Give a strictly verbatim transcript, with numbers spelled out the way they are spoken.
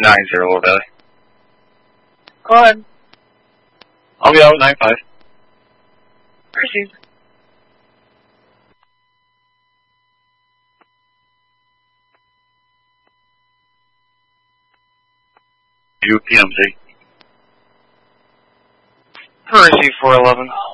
nine zero, Lower Valley. Go ahead. I'll be out at nine five. Proceed. U P M Z. Receive four eleven.